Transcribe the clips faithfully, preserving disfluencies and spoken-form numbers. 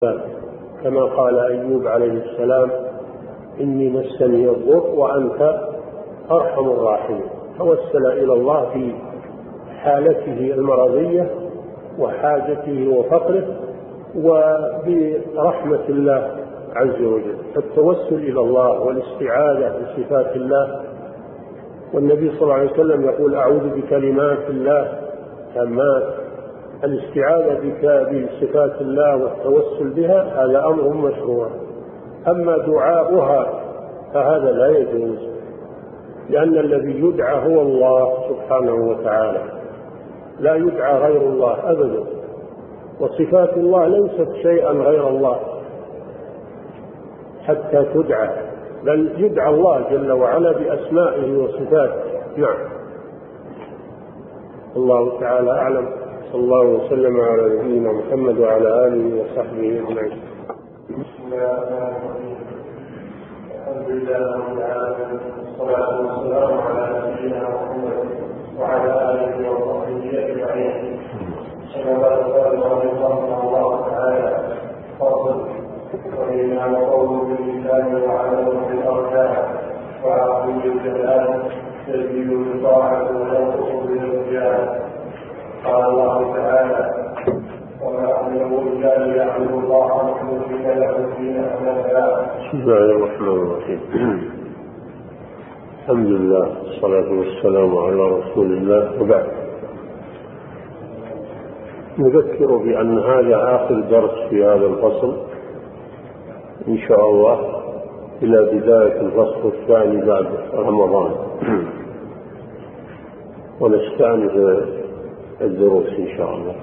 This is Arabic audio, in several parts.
كما قال أيوب عليه السلام: إني مسني الضر وأنت أرحم الراحمين. توسل إلى الله في حالته المرضية وحاجته وفقره وبرحمة الله عز وجل. فالتوسل إلى الله والاستعاذة بصفات الله، والنبي صلى الله عليه وسلم يقول: أعوذ بكلمات الله تامات. الاستعاذة بصفات الله والتوسل بها هذا أمر مشروع. أما دعاؤها فهذا لا يجوز، لأن الذي يدعى هو الله سبحانه وتعالى، لا يدعى غير الله أبدا. وصفات الله ليست شيئا غير الله حتى تدعى، بل يدعى الله جل وعلا بأسمائه وصفاته. نعم. الله تعالى أعلم. صلى الله وسلم على نبينا محمد وعلى آله وصحبه أجمعين. بسم الله الرحمن الرحيم. الحمد لله رب العالمين، والصلاة والسلام على نبينا محمد وعلى آله وصحبه أجمعين. أما بعد، قال رحمه الله تعالى: فصل: وإنما قول باللسان وعمل بالأركان وعقل بالجلال تزيد بالطاعة وينقص بالعصيان. قال الله تعالى: وما أمروا إلا ليعبدوا الله مخلصين له الدين حنفاء. بسم الله الرحمن الرحيم. الحمد لله والصلاة والسلام على رسول الله، وبعد. نذكر بأن هذا آخر درس في هذا الفصل إن شاء الله، إلى بداية الفصل الثاني بعد رمضان، ونستأنف الدروس إن شاء الله.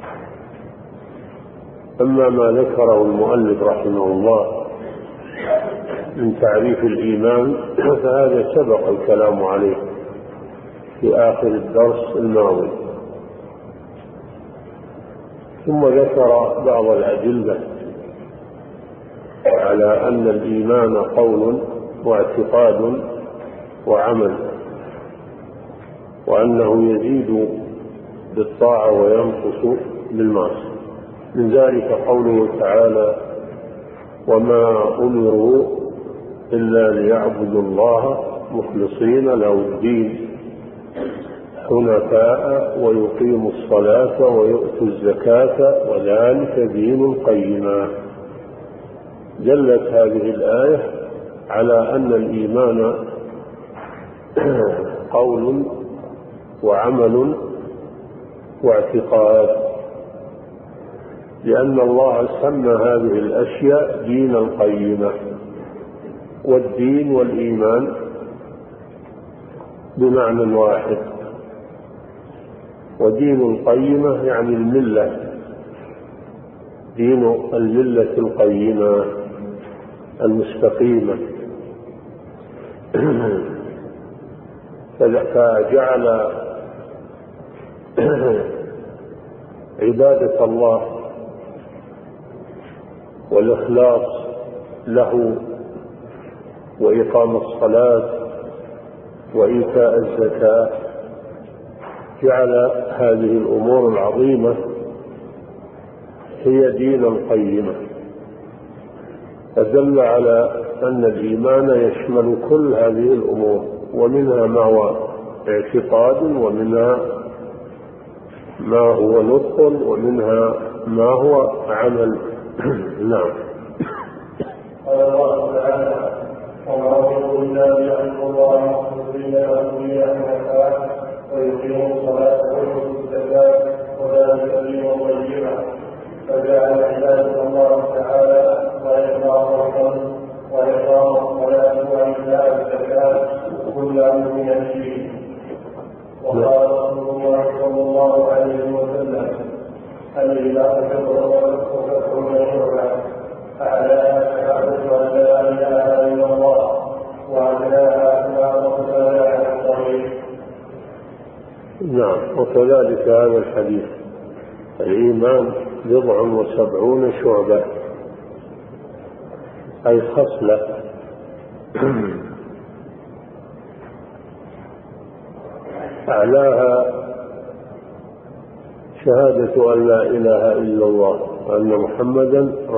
أما ما ذكره المؤلف رحمه الله من تعريف الإيمان فهذا سبق الكلام عليه في آخر الدرس الماضي، ثم ذكر بعض الأدلة على أن الإيمان قول واعتقاد وعمل، وأنه يزيد بالطاعة وينقص بالمعصية. من ذلك قوله تعالى: وما أمروا إلا ليعبدوا الله مخلصين له الدين حنفاء ويقيموا الصلاة ويؤتوا الزكاة وذلك دين القيمة. دلت هذه الآية على أن الإيمان قول وعمل واعتقاد، لأن الله سمى هذه الأشياء دين القيمة. والدين والإيمان بمعنى واحد، ودين القيمة يعني الملة، دين الملة القيمة المستقيمة. فجعل عبادة الله والإخلاص له وإقام الصلاة وإيتاء الزكاة، جعل هذه الأمور العظيمة هي دين القيمة، فدل على أن الإيمان يشمل كل هذه الأمور، ومنها ما هو اعتقاد، ومنها ما هو نطق، ومنها ما هو عمل. نعم. قال الله تعالى: وما أمروا إلا ليعبدوا الله مخلصين له الدين حنفاء ويقيموا الصلاة ويؤتوا الزكاة وذلك دين القيمة. فجعل عبادة الله تعالى وإقام وإقام الصلاة وإيتاء الزكاة كلها من الدين. وقال رسول الله صلى الله عليه وسلم: الإيمان كبر وكفر وشعبة، أعلاها شهادة أن لا إله إلا الله وأدناها إمامة الصلاة على الطريق. نعم. وكذلك هذا الحديث: الإيمان بضع وسبعون شعبة، أي خصلة. أعلاها شهادة أن لا إله إلا الله وأن محمدا